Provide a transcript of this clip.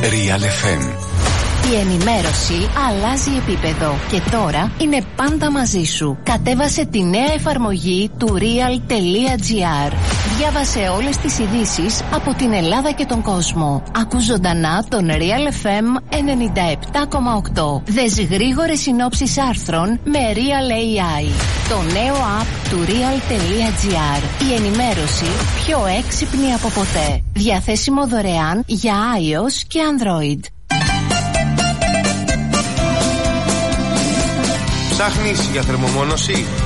Real FM. Η ενημέρωση αλλάζει επίπεδο και τώρα είναι πάντα μαζί σου. Κατέβασε τη νέα εφαρμογή του real.gr. Διάβασε όλες τις ειδήσεις από την Ελλάδα και τον κόσμο. Ακούς ζωντανά τον Real FM 97,8. Δες γρήγορες συνόψεις άρθρων με Real AI. Το νέο app του real.gr. Η ενημέρωση πιο έξυπνη από ποτέ. Διαθέσιμο δωρεάν για iOS και Android. Ψάχνεις για θερμομόνωση?